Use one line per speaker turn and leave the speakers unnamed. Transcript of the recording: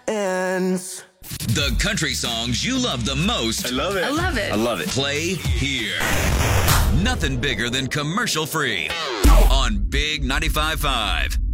ends.
The country songs you love the most.
I love it.
I love it.
I love it.
Play here. Nothing bigger than commercial free on Big 95.5.